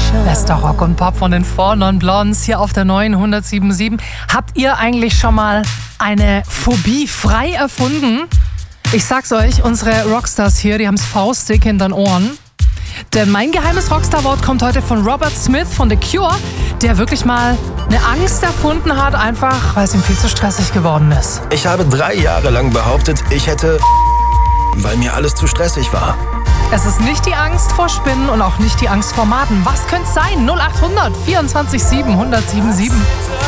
Bester Rock und Pop von den Four Non Blondes hier auf der neuen 107.7. Habt ihr eigentlich schon mal eine Phobie frei erfunden? Ich sag's euch, unsere Rockstars hier, die haben's faustdick hinter den Ohren. Denn mein geheimes Rockstar-Wort kommt heute von Robert Smith von The Cure, der wirklich mal eine Angst erfunden hat, einfach weil es ihm viel zu stressig geworden ist. Ich habe 3 Jahre lang behauptet, ich hätte, weil mir alles zu stressig war. Es ist nicht die Angst vor Spinnen und auch nicht die Angst vor Maden. Was könnte es sein? 0800 24 7 1077.